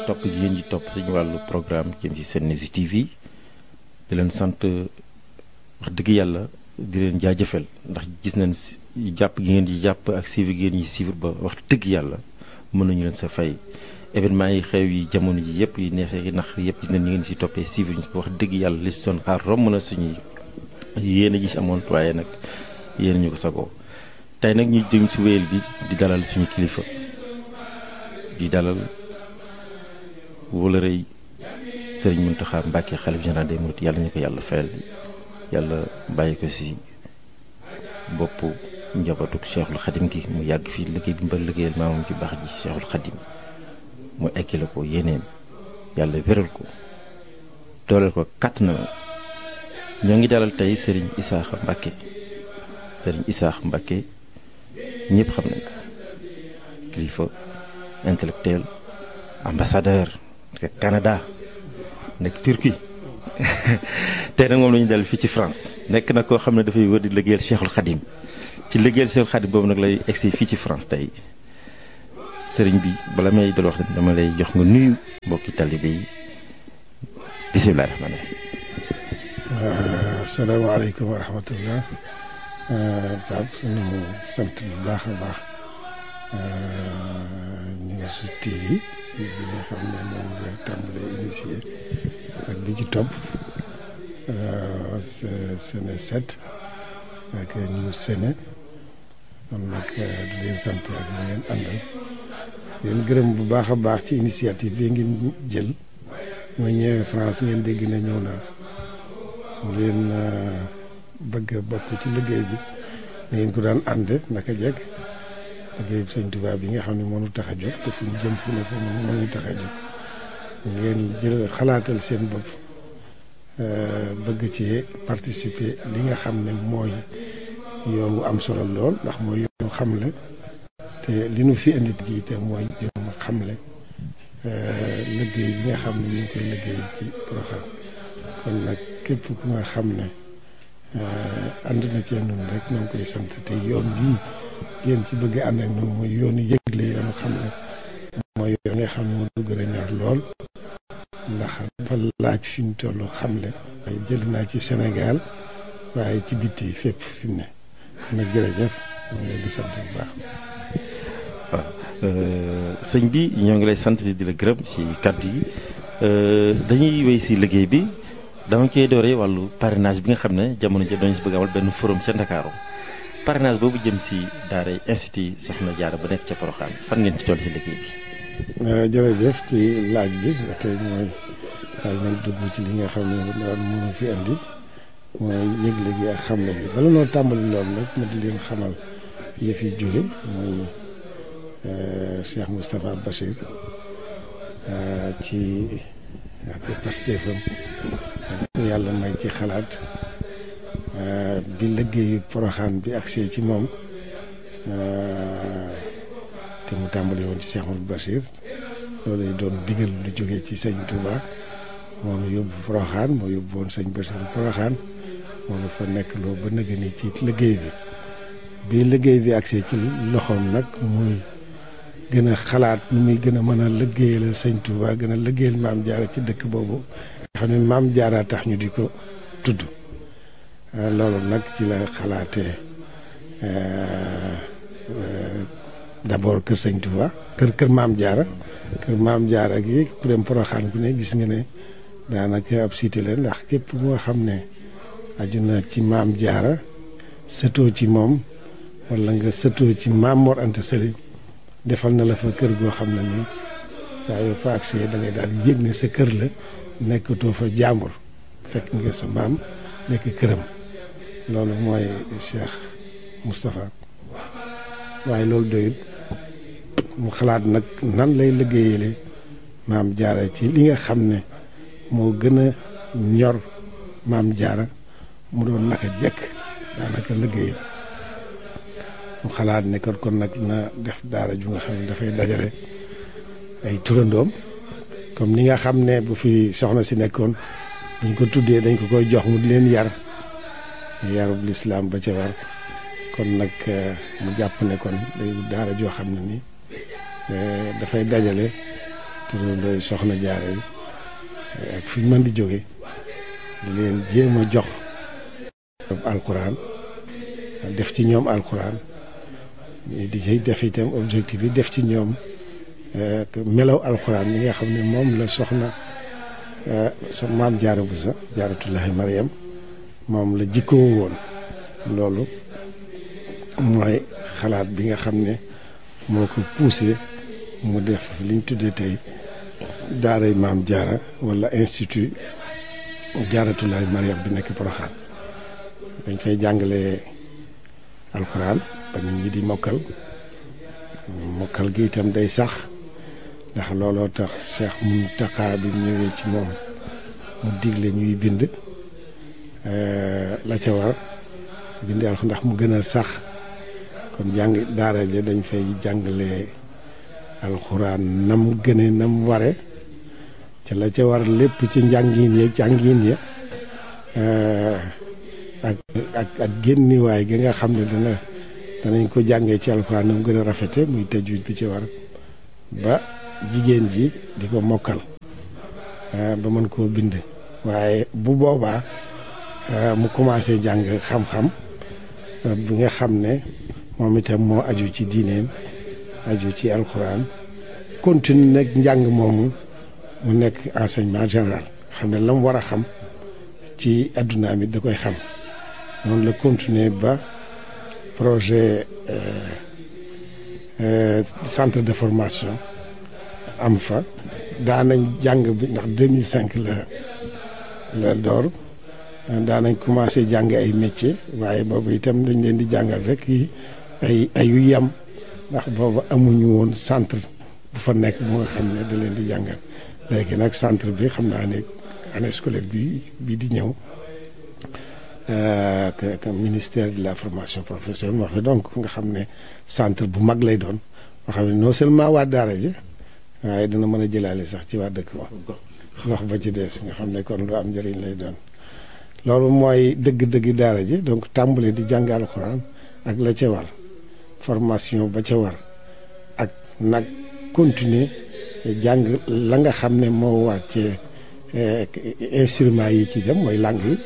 topp gi ngeen di topp suñu wàllu programme jëm ci Senews TV di leen sant wax dëgg yàlla di leen jaajëfal ndax gis nañ jàpp gi ngeen di jàpp ak suivre gi ngeen di suivre ba wax dëgg yàlla mën nañu leen sa fay événement yi xew yi jamono ji yëpp yi neexee yi nax yëpp gis nañ ñu ngeen si toppee suivre ñu wax dëgg yàlla li si doon xaar romb na suñuy yéen a gis amoon waaye nag yéen ñu ko sagoo tey nag ñu jëm si wéyal bi di dalal suñu kilifa di dalal wala rëy Serigne Mountakha Mbacké xalif général des mourides yàlla ñu ko yàlla fayal yàlla bàyyi ko si bopp njabootuk Cheikhul Khadim gi mu yàgg fii liggéey bi mbër liggéeyal maamam ci baax ji Cheikhul Khadim mu ekkile ko yéeneem yàlla wéral ko dooleel ko kàtt na ñoo ngi dalal tey Serigne Issakha Mbacké Serigne Issakha Mbacké ñëpp xam nañ ko kilifa intellectuel ambassadeur nekk Canada nekk Turquie tey nag moom la ñu dal fii ci France nekk na koo xam ne dafay wër di liggéeyal Cheikhul Khadim ci liggéeyal Cheikhul Khadim boobu nag lay egsi fii ci France tey sëriñ bi bala may dal wax dama lay jox nga nuyu mbokki talibé yi bisimilah rahmaani rahiim. asalaamaaleykum wa rahmatullah. Pape sunu sant bu baax a baax News TV bi nga xam ne moom nga tàmbalee initié ak bi ci topp Séné 7 ak News Séné kon nag di leen sant ak ñu ngeen àndal leen gërëm bu baax a baax ci initiative bi ngeen jël ma ñëwee France ngeen dégg na ñëw naa ngeen bëgg a bokk ci liggéey bi ngeen ko daan ànde naka jekk liggéey bi Sëñ Tuubaa bi nga xam ne moo ñu tax a jóg te fu ñu jëm fu ne fa moo ñu tax a jóg ngeen jël xalaatal seen bopp bëgg ci participer li nga xam ne mooy yoon wu am solo lool ndax mooy yoonu xamle te li nu fi indi gi te mooy yoonu xamle liggéey bi nga xam ne ñu ngi koy liggéey ci Porokhane kon nag képp ku nga xam ne ànd na cee noonu rek ñoo ngi koy sant te yoon bii ngeen ci bëgg ànd ak noonu mooy yoonu yëgle yoonu xamle mooy yoon nga xam ne moo du gën a ñor lool ndax dafa laaj fi mu toll xamle waaye jël naa ci Sénégal waaye ci bitti fépp fi mu ne kon nag jërëjëf ñoo ngi leen di sant bu baax. waaw sëñ bi ñoo ngi lay sant di la gërëm si kàddu yi dañuy wéy si liggéey bi dama koy dooree wàllu parrainage bi nga xam ne jamono ji dañu si bëgg amal benn forum ca Ndakaaru parrainage boobu jëm si daara institut Soxna Jaara ba nekk ca Porokhane fan ngeen ci toll si liggéey bi. jërëjëf ci laaj bi ba tey mooy daal nañ dugg ci li nga xam ne daal mënu fi andi mooy yëgle gi ak xamle bi bala noo tàmbali loolu nag ma di leen xamal yëf yi jóge mooy Cheikh Moustapha Bachir ci ak pastéefam yàlla may ci xalaat bi liggéeyu Porokhane bi agsee ci moom te mu tàmbali woon ci Cheikh Moustapha Bachir loolu lay doon digal lu jógee ci sëñ Touba moo nu yóbbu Porokhane moo yóbbu woon sëñ Bachir Porokhane moo nu fa nekk loo ba nëgë ni ci liggéey bi liggéey bi agsee ci loxoom nag muy gën a xalaat nu muy gën a mën a liggéeyal sëñ Touba gën a liggéeyal Maam Jaara ci dëkk boobu nga xam ne Maam Jaara tax ñu di ko tudd loolu nag ci la xalaatee d'abord kër sëñ Touba kër Maam Jaara gi ku dem Porokhane ku ne gis nga ne daanaka ab cité la ndax képp moo xam ne aju na ci Maam Jaara sëtoo ci moom wala nga sëtoo ci Maam Mor Anta Sali defal na la fa kër goo xam ne nii saa yoo fa agsee da ngay daal yëg ne sa kër la nekkatoo fa jàmbur fekk nga sa maam nekk këram loolu mooy Cheikh Moustapha waaye loolu doyut mu xalaat nag nan lay liggéeyale Maam Jaara ci li nga xam ne moo gën a ñor Maam Jaara mu doon naka jekk daanaka liggéey mu xalaat ne kon nag na def daara ju nga xam ne dafay dajale ay turandoom comme ni nga xam ne bu fi soxna si nekkoon buñ ko tuddee dañ ko koy jox mu di leen yarub lislaam ba ca war kon nag mu jàpp ne kon day daara joo xam ne ni dafay dajale turandooy soxna jaara yi ak fi ñu mën di jóge di leen jéem a jox alxuraan def ci ñoom alxuraan di ci def itam objectif yi def ci ñoom melaw alxuraan mi nga xam ne moom la soxna maam jaara Buso jaaratullahi Mariam moom la jikkoo woon. loolu mooy xalaat bi nga xam ne moo ko poussé mu def liñ tuddee tey daaray maam jaara wala institut jaaratullahi Mariam bi nekk Porokhane dañ fay jàngale alxuraan ba nit ñi di mokkal gi itam day sax ndax looloo tax Cheikh Mountakha bi ñëwee ci moom mu digle ñuy bind la ca war bindi alxuraan ndax mu gën a sax kon daara ja dañ fay jàngale alxuraan nam gëne nam ware ca la ca war lépp ci jàngiin ya ak génniwaay gi nga xam ne danañ ko jàngee ci alxuraan nam gën a rafete muy tajwid bi ci war ba jigéen ji di ko mokkal ba mën koo bind waaye bu boobaa mu commencé jàng xam-xam bi nga xam ne moom itam moo aju ci diineem aju ci alxuraan continue nag njàng moomu mu nekk enseignement général xam ne la mu war a xam ci adduna mi da koy xam noonu la continuer ba projet centre de formation am fa daanañ jàng bi ndax 2005 la door daanañ commencé jàng ay métier waaye boobu itam dañ leen di jàngal rek ay yu yem ndax boobu amuñu woon centre bu fa nekk bu nga xam ne da leen di jàngal léegi nag centre bi xam naa ne année scolaire bi di ñëw ministère de la formation professionnelle moo fi donc nga xam ne centre bu mag lay doon nga xam ne non seulement waa daara ji waaye dina mën a jëlaale sax ci waa dëkk wax ba ci des nga xam ne kon lu am njëriñ lay doon loolu mooy dëgg-dëgg daara ji donc tàmbale di jàng alxuraan ak la ca war formation ba ca war ak nag continuer jàng la nga xam ne moo war ci instruments yi ci dem mooy langue yi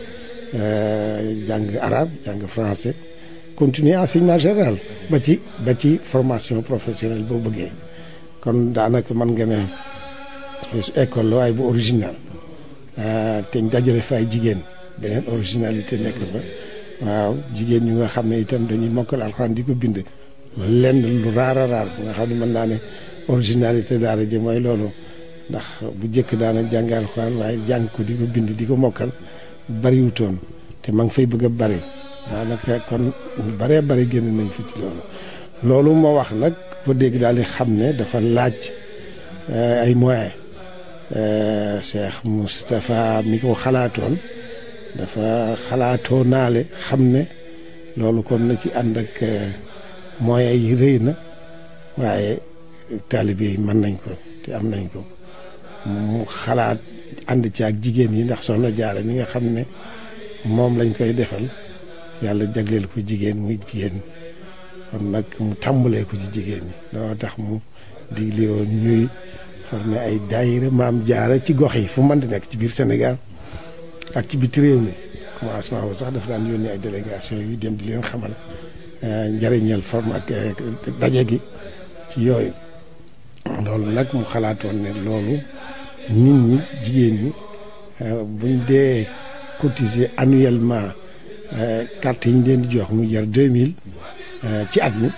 jàng arabe jàng français continuer enseignement général ba ci formation professionnelle boo bëggee kon daanaka mën nga ne école la waaye bu original te ñu dajale fa ay jigéen beneen originalité nekk fa waaw jigéen ñu nga xam ne itam dañuy mokkal alxuraan di ko bind lenn lu raar a raar bu nga xam ne mën naa ne originalité daara ji mooy loolu ndax bu njëkk daana jàng alxuraan waaye jàng ko di ko bind di ko mokkal bariwutoon te ma ngi fay bëgg a bari daanaka kon baree bari génn nañ fi ci loolu moo wax nag ko dégg daal di xam ne dafa laaj ay moyens Cheikh Moustapha mi ko xalaatoon dafa xalaatoo naale xam ne loolu kon na ci ànd ak moyens yi rëy na waaye taalibe yi mën nañ ko te am nañ ko mu xalaat ànd ci ak jigéen yi ndax soxna Jaara mi nga xam ne moom lañ koy defal yàlla jagleel ko jigéen muy jigéen kon nag mu tàmbalee ko ci jigéen ñi loolu tax mu digle woon ñuy formé ay daayira maam Jaara ci gox yi fu mën di nekk ci biir Sénégal ak ci biti réew mi commencement bu sax dafa daan yónnee ay délégation yu dem di leen xamal njëriñal forme ak daje gi ci yooyu loolu nag mu xalaatoon ne loolu nit ñi jigéen ñi buñ dee cotiser annuellement carte yi ñu leen di jox mu jar 2000 ci at mi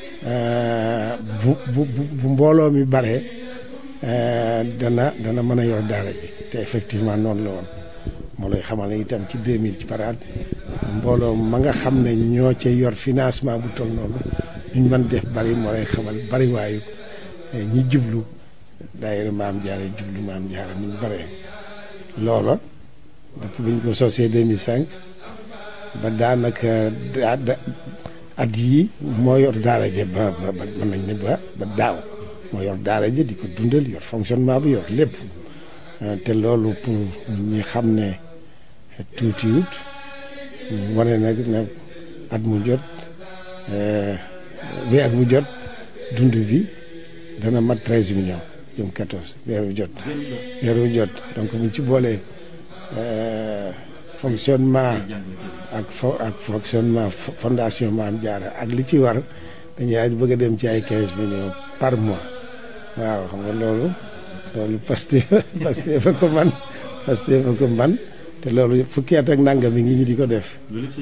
bu mbooloo mi bare dana mën a yor daara ji te effectivement noonu la woon moo lay xamal ne itam ci 2000 ci par at mbooloo ma nga xam ne ñoo cay yor financement bu toll noonu ñu mën def bari moo lay xamal bari waayu ñi jublu daayira maam Jaara jublu maam Jaara ni ñu bare loola depuis bi ñu ko sosee 2005 ba daanaka at yii moo yor daara ja ba mën nañ ne ba daaw moo yor daara ja di ko dundal yor fonctionnement bi yor lépp te loolu pour ñi xam ne tuutiwut wane nag ne at mu jot weer bu jot dund bi dana mat 13 millions jëm 14 weeru jot donc buñ ci boolee fonctionnement ak fonctionnement fondation Maam Jaara ak li ci war dañuy bëgg a dem ci ay 15 millions par mois waaw xam nga loolu Pastef fa ko man te loolu fukki at ak nangam mi ngi ñu di ko def.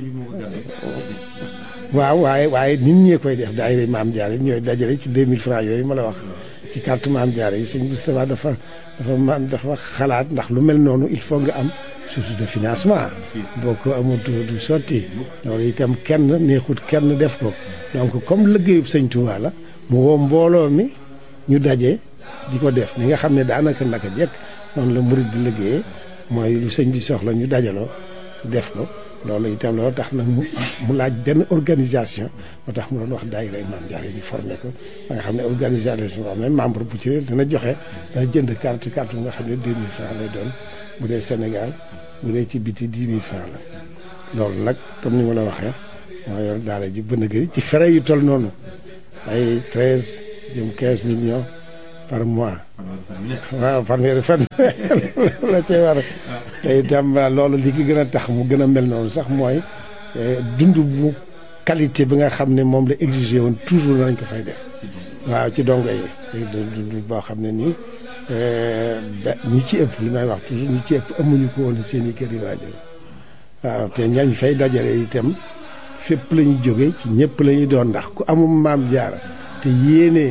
waaw waaye nit ñee koy def daayira Maam Jaara yi ñooy dajale ci 2000 francs yooyu ma la wax ci carte Maam Jaara yi sëñ Moustapha dafa xalaat ndax lu mel noonu il faut nga am source de financement boo ko amul du sotti loolu itam neexut kenn def ko donc comme liggéeyub sëñ Touba la mu woo mbooloo mi ñu daje di ko def ni nga xam ne daanaka naka jekk noonu la murid di liggéeyee mooy lu sëñ bi soxla ñu dajaloo def ko loolu itam loolu tax nag mu laaj benn organisation moo tax mu doon wax daayira Maam Jaara yi ñu formé ko ba nga xam ne organisation boo xam ne membre bu ci dana jënd carte bu nga xam ne 2000 francs lay doon bu dee Sénégal bu dee ci biti 10 000 francs la loolu nag comme ni ma la waxee moo yor daara ji bën a gëri ci frais yu toll noonu ay 13 jëm 15 millions par mois waaw fanweeri fan la cay war te itam loolu li ki gën a tax mu gën a mel noonu sax mooy dund bu qualité bi nga xam ne moom la exigé woon toujours nañ ko fay def waaw ci dongo yi dund boo xam ne nii ñi ci ëpp li may wax toujours ñi ci ëpp amuñu ko woon seen i kër yi waajur waaw te ñañ fay dajale itam fépp la ñu jóge ci ñëpp la ñuy doon ndax ku amum Maam Jaara te yéene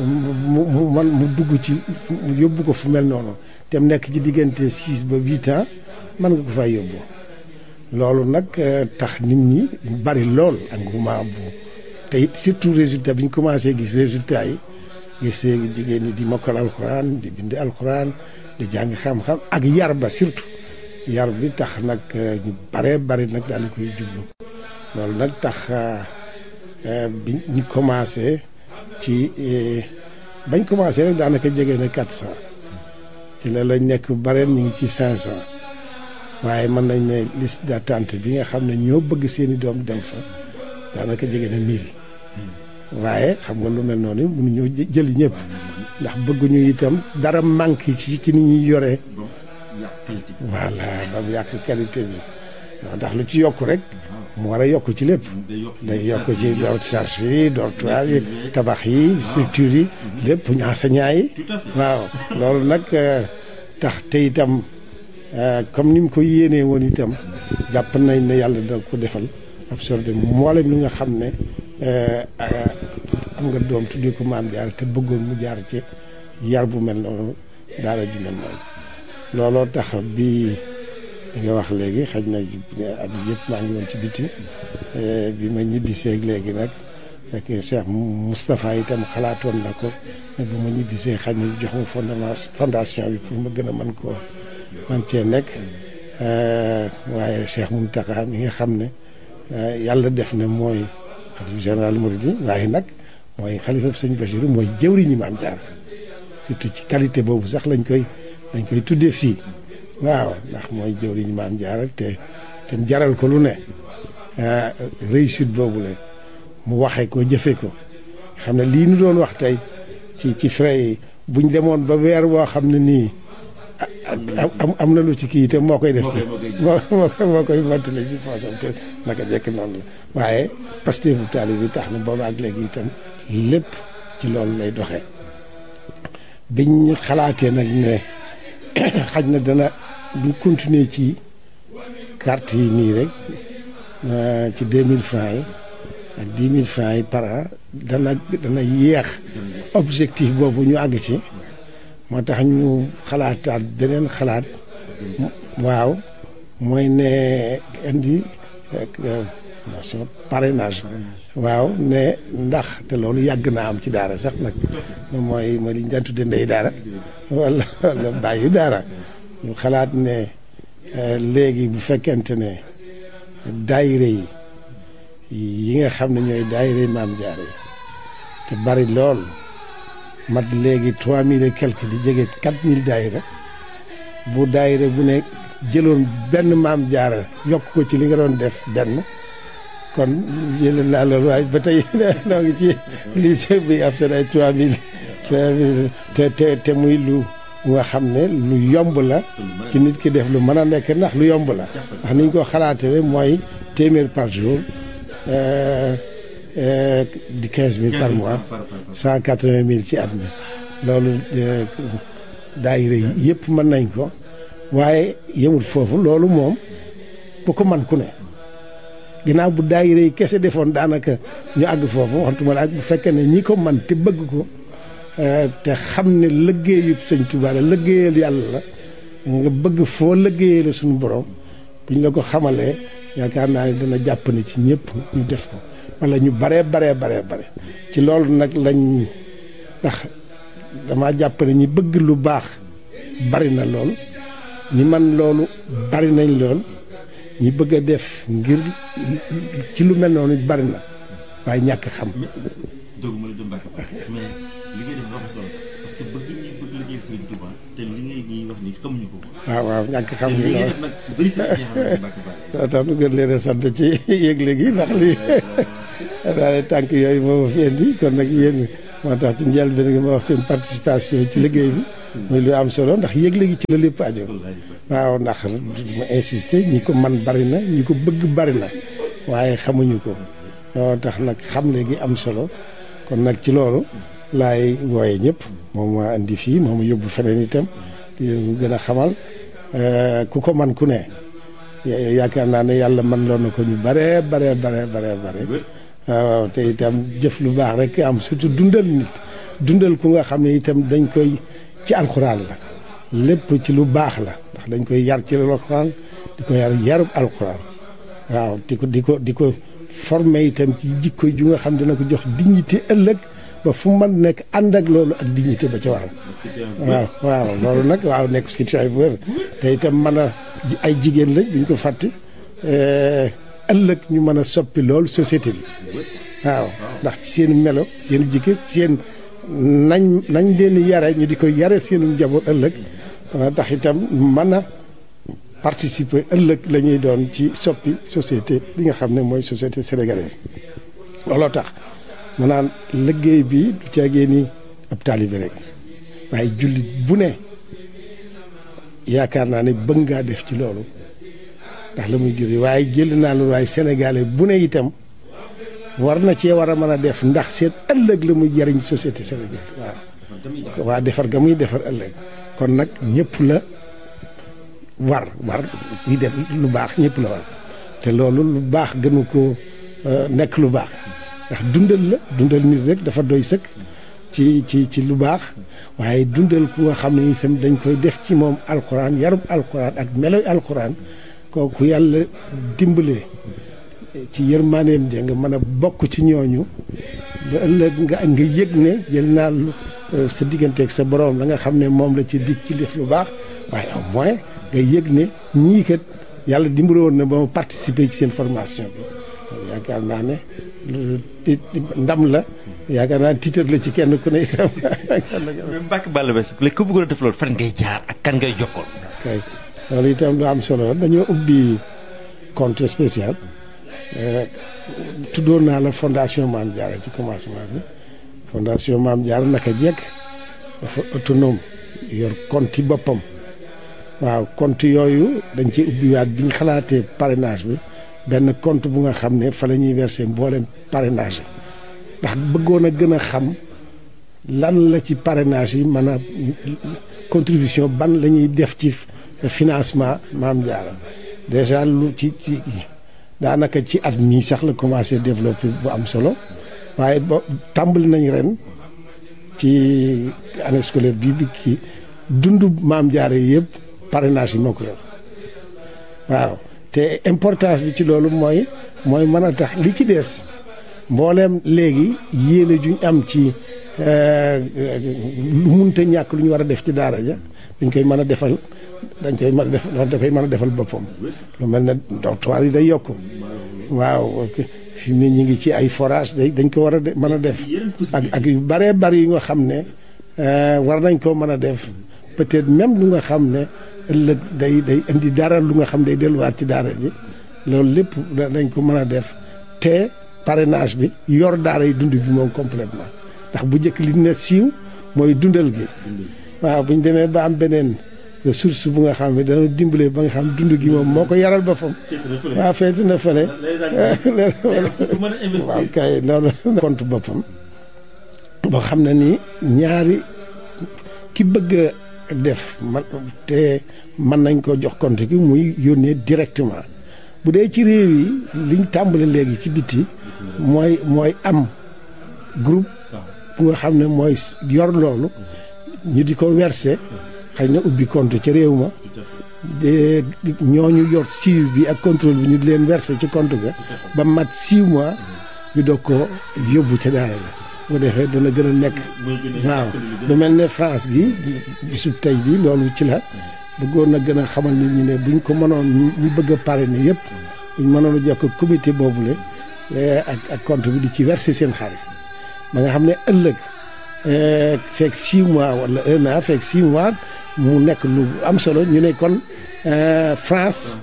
mu dugg ci mu yóbbu ko fu mel noonu te mu nekk ci diggante 6 ba 8 ans mën nga ko fay yóbbu loolu nag tax nit ñi bari lool engouement bu te it surtout résultat bi ñu commencé gis résultat yi gisee jigéen ñi di mokkal alxuraan di bind alxuraan di jàng xam-xam ak yar ba surtout yar bi tax nag ñu bari nag daal di koy jublu loolu nag tax bi ñu commencé ci bañ commencé rek daanaka jege na 400 ci la lañ nekk bareen ñu ngi ci 500 waaye mën nañ ne liste d'attente bi nga xam ne ñoo bëgg seeni doom dem fa daanaka jege na 1000 waaye xam nga lu mel noonu mënuñoo jëli ñëpp ndax bëgguñu itam dara manque ci ni ñuy yoree voilà ba mu yàq qualité bi ndax lu ci yokk rek mu war a yokk ci lépp day yokk ci charge yi dortoir yi tabax yi structure yi lépp enseignant yi waaw loolu nag tax te itam comme ni mu ko yéenee woon itam jàpp nañ ne yàlla dina ko defal absorbé mboolem li nga xam ne am nga doom tuddee ko Maam Jaara te bëggoon mu jaar ci yar bu mel noonu daara ju mel noonu looloo tax bi nga wax léegi xaj na at yëpp maa ngi woon ci biti bi ma ñibbiseeg léegi nag fekk Cheikh Moustapha itam xalaatoon na ko ne bu ma ñibbisee xaj na jox ma fondation bi pour ma gën a man cee nekk waaye Cheikh Mountakha mi nga xam ne yàlla def na mooy xalifa général Mouride waaye nag mooy xalifa sëñ Bachir mooy jëwriñu Maam Jaara surtout ci qualité boobu sax lañ koy tuddee fii waaw ndax mooy jëwriñu Maam Jaara te jaral ko lu ne réussite boobu la mu waxee ko jëfe ko xam ne lii nu doon wax tey ci frais yi buñ demoon ba weer woo xam ne nii am na lu ci kii te moo koy def ci moo koy mottale ci poosam te naka jekk noonu la waaye Pastef bu taalibe bi tax na booba ak léegi itam lépp ci loolu lay doxee biñ xalaatee nag ne xaj na dana buñ continuer ci carte yi nii rek ci 2000 francs yi ak 10 000 francs yi par an dana yéex objectif boobu ñu àgg ci moo tax ñu xalaataat beneen xalaat waaw mooy ne indi parrainage waaw ne ndax te loolu yàgg naa am ci daara sax nag mooy li ñu daan tudde ndey daara wala bàyyi daara ñu xalaat ne léegi bu fekkente ne daayire yi nga xam ne ñooy daayire Maam Jaara yi te bari lool mat léegi 3000 et quelque di jege 4000 daayira bu daayira bu ne jëloon benn Maam Jaara yokk ko ci li nga doon def benn kon jëloon naa loolu waaye ba tey noo ngi ci lycée bi ab seen ay 3000 te muy lu nga xam ne lu yomb la ci nit ki def lu mën a nekk ndax lu yomb la ndax niñ ko xalaatee mooy téeméer par jour di 15 000 par mois 180 000 ci at mi loolu daayira yi yëpp mën nañ ko waaye yemul foofu loolu moom bu ko man ku ne ginnaaw bu daayira yi kese defoon daanaka ñu àgg foofu waxtuma la ak bu fekkee ne ñi ko man te bëgg ko te xam ne liggéeyub Sëñ Tuubaa la liggéeyal yàlla la nga bëgg foo liggéeyee la suñu borom buñ la ko xamalee yaakaar naa ne dana jàpp ne ci ñëpp ñu def ko wala ñu bare ci loolu nag lañ ndax dama jàpp ne ñi bëgg lu baax bari na lool ñi man loolu bari nañ lool ñi bëgg a def ngir ci lu mel noonu bari na waaye ñàkk xam. doguma la dem Mbacke mais li ngay def dafa solo parce que bëgg ñi bëgg liggéey Sëriñ Tuubaa te li ngay ñuy wax ni xamuñu ko. waaw ñàkk xam gi lool bëri sa Mbacke tax nu gën leen a sant ci yëgle gi ndax lii daal tànk yooyu moo ma fi indi kon nag yéen moo tax ci njëlbéen gi ma wax seen participation ci liggéey bi muy lu am solo ndax yëgle gi ci la lépp aju waaw ndax ma insister ñi ko man bari na ñi ko bëgg bari na waaye xamuñu ko loolu tax nag xam léegi am solo kon nag ci loolu laay wooye ñëpp moom ma indi fii moom yóbbu feneen itam di gën a xamal ku ko man ku ne yaakaar naa ne yàlla man loon na ko ñu bare waaw te itam jëf lu baax rek am surtout dundal ku nga xam ne itam dañ koy ci alxuraan la lépp ci lu baax la ndax dañ koy yar ci alxuraan di ko yarub alxuraan waaw di ko formé itam ci jikko ju nga xam dina ko jox dignité ëllëg ba fu man nekk ànd ak loolu ak dignité ba ca waral waaw loolu nag waaw nekk citoyen bu wér te itam mën a ay jigéen lañ buñ ko fàtte ëllëg ñu mën a soppi loolu société bi waaw ndax ci seen melo seen jikko seen nañ leen yare ñu di ko yare seenu njaboot ëllëg dana tax itam mën a participer ëllëg la ñuy doon ci soppi société bi nga xam ne mooy société sénégalaise looloo tax maanaam liggéey bi du caagee ni ab taalibe rek waaye jullit bu ne yaakaar naa ne bëgg ngaa def ci loolu ndax la muy juri waaye jël naa loolu waaye sénégalais bu ne itam war na cee war a mën a def ndax seen ëllëg la muy jariñ société sénégalaise waaw waa defar ga muy defar ëllëg kon nag ñëpp la war ñuy def lu baax ñëpp la war te loolu lu baax gënu ko nekk lu baax ndax dundal nit rek dafa doy sëkk ci lu baax waaye dundal ku nga xam ne itam dañ koy def ci moom alxuraan yarub alxuraan ak meloy alxuraan kooku yàlla dimbalee ci yërmaaneem ja nga mën a bokk ci ñooñu ba ëllëg nga yëg ne jël naa sa digganteeg sa borom la nga xam ne moom la ci dig ci def lu baax waaye au moins nga yëg ne ñii kat yàlla dimbale woon na ba ma participer ci seen formation bi yaakaar naa ne ndam la yaakaar naa tiitar la ci kenn ku ne itam. mais Mbacke Balla Basse léegi ku bëggoon a def loolu fan ngay jaar ak kan ngay jokkoon. kay loolu itam lu am solo dañoo ubbi compte spécial tuddoon naa la fondation Mame Diarra ci commencement bi fondation Mame Diarra naka jekk dafa autonome yor compte boppam waaw compte yooyu dañ ci ubbiwaat bi ñu xalaatee parrainage bi benn compte bu nga xam ne fa la ñuy versé mboolem parrainage yi ndax bëggoon a gën a xam lan la ci parrainage yi mën a contribution ban la ñuy def ci financement Mame Diarra déjà lu ci daanaka ci at mii sax la commencé développé bu am solo waaye ba tàmbali nañ ren ci année scolaire bi kii dundu Mame Diarra yi yëpp parrainage yi moo ko yor waaw te importance bi ci loolu mooy mën a tax li ci des mbooleem léegi yéene juñ am ci lu munta ñàkk lu ñu war a def ci daara ja dañ koy mën a defal da koy mën a defal boppam lu mel ne dortoir yi day yokk waaw fi mu ne ñu ngi ci ay forage dañ ko war a mën a def ak yu bëree bëri yu nga xam ne war nañ koo mën a def peut-être même lu nga xam ne ëllëg day indi dara lu nga xam day delluwaat ci daara ji loolu lépp dañ ko mën a def te parrainage bi yor daara yi dund bi moom complètement ndax bu njëkk li ne siiw mooy dundal gi. waaw bu ñu demee ba am beneen ressource bu nga xam ne dana dimbale ba nga xam dund gi moom moo ko yaral boppam. waaw feeti na fële. waaw kay loolu compte boppam boo xam ne ni ñaari ki bëgg a def man te mën nañ ko jox compte gi muy yónnee directement bu dee ci réew yi liñ tàmbali léegi ci biti mooy am groupe bu nga xam ne mooy yor loolu ñu di ko verser xëy na ubbi compte ca réew ma de ñooñu yor suivi bi ak contrôle bi ñu di leen verser ci compte ga ba mat 6 mois ñu doog ko yóbbu ca daara la bu defee dana gën a nekk waaw lu mel ne France gi bisu tey bi loolu ci la bëggoon na gën a xamal nit ñi ne buñ ko mënoon ñu bëgg a parrainer yëpp buñ mënoon a jokk comité boobule ak compte bi di ci verser seen xaalis ba nga xam ne ëllëg fekk 6 mois wala 1 an fekk 6 mois mu nekk lu am solo ñu ne kon France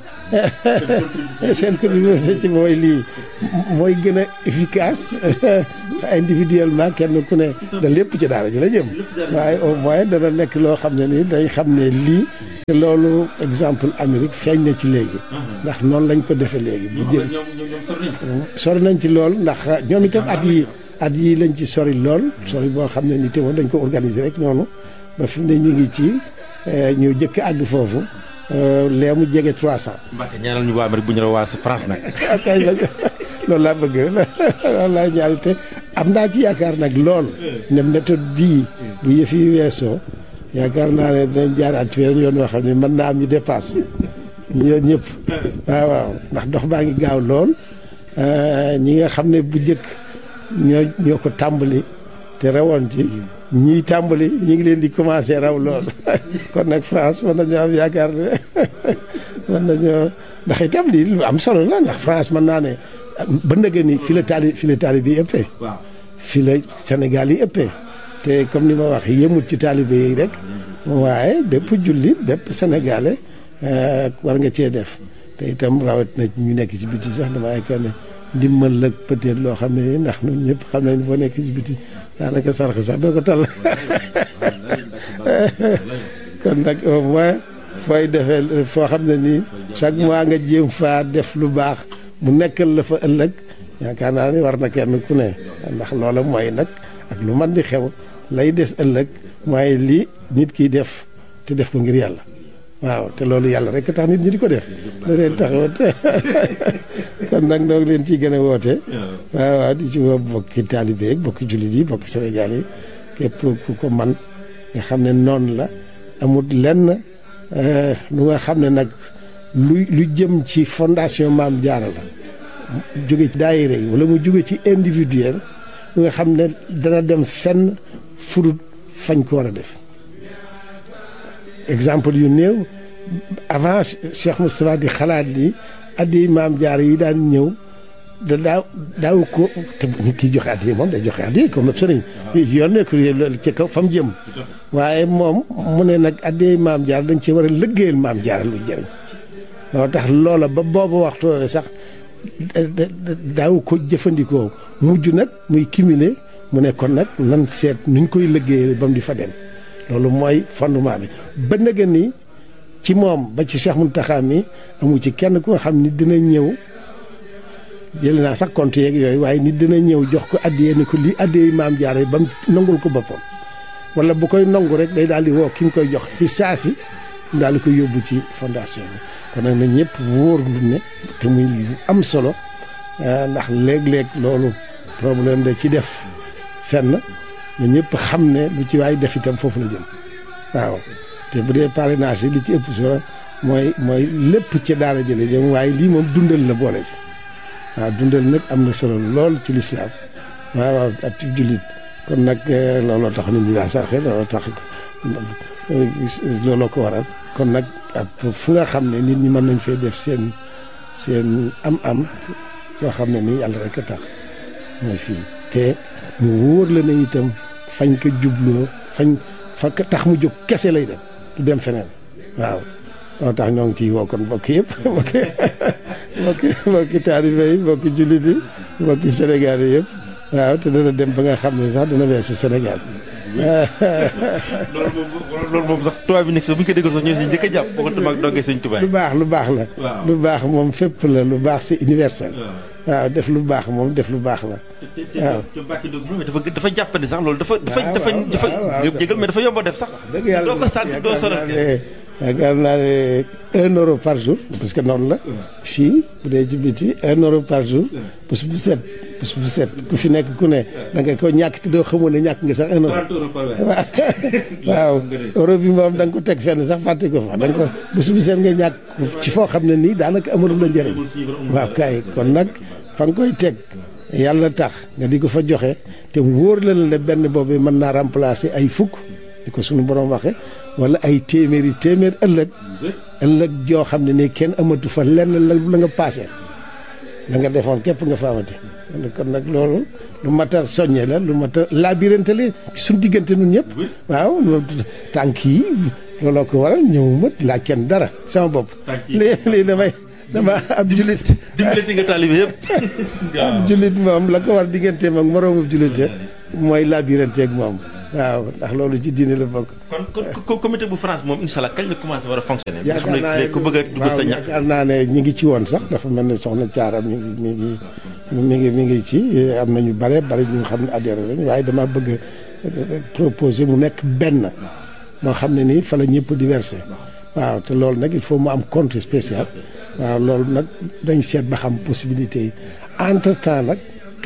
seen contribution ci mooy lii mooy gën a efficace individuellement kenn ku ne da lépp ci daara ji la jëm waaye au moins dana nekk loo xam ne ni dañ xam ne lii te loolu exemple Amérique feeñ na ci léegi ndax noonu lañ ko defee léegi bu jël sori nañ ci lool ndax ñoom itam at yi lañ ci sori lool sori boo xam ne ni te dañ ko organiser rek noonu ba fi mu ne ñu ngi ci ñu jëkk àgg foofu lee mu jege 300. Mbacke ñaanal ñu waa Amérique bu ñu la waa France nag. kay loolu laa bëgg loolu laa ñaari te am naa ci yaakaar nag lool ne méthode bii bu yëf yi weesoo yaakaar naa ne dinañ jaaraat ci weneen yoon yoo xam ne mën naa am ñu dépasse ñu yoon ñëpp waaw ndax dox baa ngi gaaw lool ñi nga xam ne bu njëkk ñoo ko tàmbali te rawoon ci ñii tàmbali ñi ngi leen di commencé raw lool kon nag France mën nañoo am yaakaar ne mën nañoo ndax itam lii lu am solo la ndax France mën naa ne ba ndëgë ni fi la taalibe yi ëppee fi la Sénégal yi ëppee te comme ni ma wax yëmut ci taalibe yi rek waaye bépp jullit bépp sénégalais war nga cee def te itam rawat na ñu nekk ci biti sax dama yaakaar ne ndimbal la peut-être loo xam ne ndax ñun ñëpp xam nañ boo nekk ci biti daanaka sarax sax doo ko tal kon nag au moins fooy defee foo xam ne nii chaque mois nga jéem faa def lu baax mu nekkal la fa ëllëg yaakaar naa ni war na kenn ku ne ndax loola mooy nag ak lu man di xew lay des ëllëg mooy lii nit kiy def te def ko ngir yàlla waaw te loolu yàlla rek tax nit ñi di ko def da leen taxawat kon nag noo ngi leen ciy gën a woote waaw di ci woo bokki taalibe yi bokki jullit yi bokki Sénégal yi képp ku ko man nga xam ne noonu la amul lenn lu nga xam ne nag lu jëm ci fondation Maam Jaara la jóge ci daayira yi wala mu jóge ci individuel lu nga xam ne dana dem fenn furut fañ ko war a def exemple yu néew avant Cheikh Moustapha di xalaat ni addi Maam Jaara yi daan ñëw daaw ko te nit ki joxe addi moom day joxe addi comme sëriñ yoon nekk ci kaw fa mu jëm waaye moom mu ne nag addi Maam Jaara dañ ci war a liggéeyal Maam Jaara lu jëriñ loo tax loola ba booba waxtu sax daaw ko jëfandikoo mujj nag muy cumuler mu ne kon nag nan seet nuñ koy liggéeyal ba mu di fa dem loolu mooy fondement bi ba nga ni ci moom ba ci Cheikh Mountakha mi amu ci kenn ku nga xam ni dina ñëw jël naa sax compte yeeg yooyu waaye nit dina ñëw jox ko addiyee ni ko lii addiyee Maam Jaara ba mu nangul ko boppam wala bu koy nangu rek day daal di woo ki mu koy jox fi saasi mu daal di koy yóbbu ci fondation bi kon nag na ñëpp wóor lu ne te muy lu am solo ndax léeg-léeg loolu problème da ci def fenn na ñëpp xam ne lu ci waay def itam foofu la jëm waaw te bu dee parrainage yi li ci ëpp solo mooy lépp ci daara jële jëm waaye lii moom dundal la boole ci waaw dundal nag am na solo lool ci lislaam waaw ak ci jullit kon nag looloo tax nit ñi daa sarxe looloo tax looloo ko waral kon nag fu nga xam ne nit ñi mën nañ fee def seen am-am yoo xam ne nii yàlla rek a tax mooy fii te mu wóor la ne itam fañ ko jubloo fa tax mu jóg kese lay dem du dem feneen waaw moo tax ñoo ngi ciy woo kon mbokk yëpp mbokki taalibe yi mbokki jullit yi mbokki Sénégal yi yëpp waaw te dana dem ba nga xam ne sax dana weesu Sénégal loolu moom sax tubaab bi nekk sax bu ñu ko déggoon sax ñoo si njëkk a jàpp boo ko tamaak dongee sëñ Tuubaa lu baax la. lu baax moom fépp la lu baax c'est universel. waaw def lu baax moom def lu baax la. waaw te Mbacke Ndiob moom dafa jàppandi sax loolu dafa jégal mais dafa yomb a def sax. dëgg yàlla doo ko sant doo sonal yaakaar naa ne 1 euro par jour parce que noonu la. fii bu dee ci biti 1 euro par jour. bés bu set ku fi nekk ku ne da nga ko ñàkk te doo xamoon ne ñàkk nga sax 1 euro. 30 euros par weer. waaw euro bi moom da nga ko teg fenn sax fàtte ko fa da nga ko bés bu set nga ñàkk ci foo xam ne nii daanaka amalul la njëriñ. waaw kay kon nag fa nga koy teg yàlla tax nga di ko fa joxe te wóor la ne benn boobu mën naa remplacer ay fukk di ko suñu borom waxee wala ay téeméer ëllëg joo xam ne nii kenn amatu fa lenn la nga paase la nga defoon képp nga fa amati kon nag loolu lu mat a soññe la lu mat a labirante la suñu diggante nun ñëpp waaw tànk yi looloo ko waral ñëwuma laaj kenn dara sama bopp lii dama ab julit dimbalati nga taalibe yëpp ab julit moom la ko war digganteem ak moroomu julite mooy labirante ak moom waaw ndax loolu ci diine la bokk. kon comité bu France moom incha allah kañ la commencé war a fonctionner. yaakaar naa ne ku bëgg a dugg sa ñax. yaakaar naa ne ñi ngi ci woon sax dafa mel ne soxna Thiara mi ngi ci am na ñu bare ñu xam ne adhéré lañ waaye dama bëgg a proposer mu nekk benn moo xam ne nii fa la ñëpp di versé waaw te loolu nag il faut mu am compte spécial waaw loolu nag dañ seet ba xam possibilité yi entre temps nag.